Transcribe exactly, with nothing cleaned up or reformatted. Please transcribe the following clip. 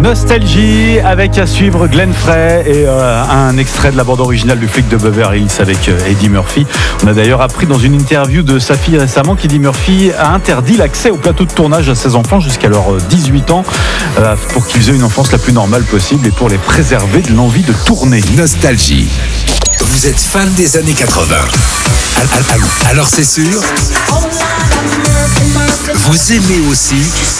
Nostalgie avec à suivre Glenn Frey et euh, un extrait de la bande originale du Flic de Beverly Hills avec euh, Eddie Murphy. On a d'ailleurs appris dans une interview de sa fille récemment qu'Eddie Murphy a interdit l'accès au plateau de tournage à ses enfants jusqu'à leurs dix-huit ans euh, pour qu'ils aient une enfance la plus normale possible et pour les préserver de l'envie de tourner. Nostalgie. Vous êtes fan des années quatre-vingts. Alors c'est sûr, vous aimez aussi